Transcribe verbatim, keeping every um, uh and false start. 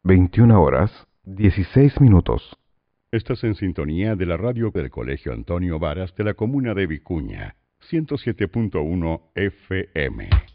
veintiuna horas, dieciséis minutos. Estás en sintonía de la radio del Colegio Antonio Varas de la comuna de Vicuña, ciento siete punto uno F M.